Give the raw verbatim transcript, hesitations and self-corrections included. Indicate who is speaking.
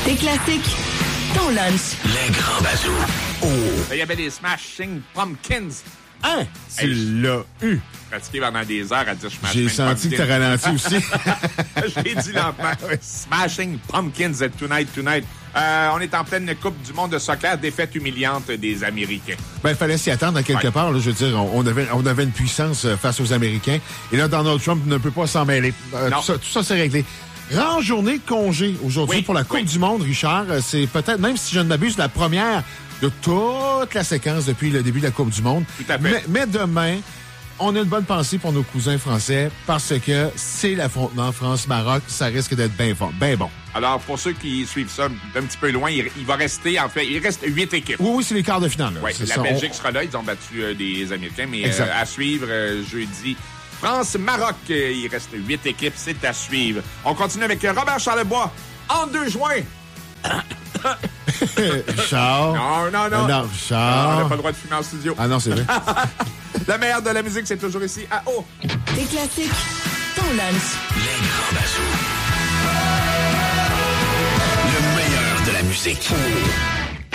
Speaker 1: Tes classiques, ton lunch.
Speaker 2: Les grands bazous. Oh!
Speaker 3: Il y avait des Smashing Pumpkins.
Speaker 4: Hein? Tu
Speaker 3: Hey,
Speaker 4: l'as eu.
Speaker 3: Pratiqué pendant des heures à dire Smashing
Speaker 4: J'ai senti que
Speaker 3: Pumpkins.
Speaker 4: t'as ralenti aussi.
Speaker 3: Je l'ai dit lentement. Smashing Pumpkins Tonight, Tonight. Euh, on est en pleine Coupe du monde de soccer, défaite humiliante des Américains.
Speaker 4: Ben, il fallait s'y attendre à quelque
Speaker 3: Ouais.
Speaker 4: part. Là, je veux dire, on, on avait, on avait une puissance euh, face aux Américains. Et là, Donald Trump ne peut pas s'en mêler. Euh,
Speaker 3: Non.
Speaker 4: tout ça, tout ça, c'est réglé. Grande journée de congé aujourd'hui
Speaker 3: Oui,
Speaker 4: pour la Coupe
Speaker 3: oui.
Speaker 4: du monde, Richard. Euh, C'est peut-être, même si je ne m'abuse, la première de toute la séquence depuis le début de la Coupe du monde.
Speaker 3: Tout à fait.
Speaker 4: Mais, mais demain, on a une bonne pensée pour nos cousins français parce que c'est l'affrontement France-Maroc. Ça risque d'être bien bon. Ben bon.
Speaker 3: Alors, pour ceux qui suivent ça d'un petit peu loin, il, il va rester, en fait, il reste huit équipes.
Speaker 4: Oui, oui, c'est les quarts de finale. là.
Speaker 3: Ouais,
Speaker 4: C'est
Speaker 3: la
Speaker 4: ça.
Speaker 3: Belgique
Speaker 4: On-
Speaker 3: sera là, ils ont battu euh, des Américains, mais
Speaker 4: Exact.
Speaker 3: euh, à suivre euh, jeudi. France-Maroc, euh, il reste huit équipes, c'est à suivre. On continue avec euh, Robert Charlebois, en deux juin.
Speaker 4: Richard.
Speaker 3: Non, non, non.
Speaker 4: Non,
Speaker 3: Non,
Speaker 4: Richard.
Speaker 3: on n'a pas le droit de fumer en studio.
Speaker 4: Ah non, c'est vrai.
Speaker 3: La meilleure de la musique, c'est toujours ici à O.
Speaker 1: Tes classiques, ton lunch.
Speaker 2: Les grands bazous. Le meilleur de la musique.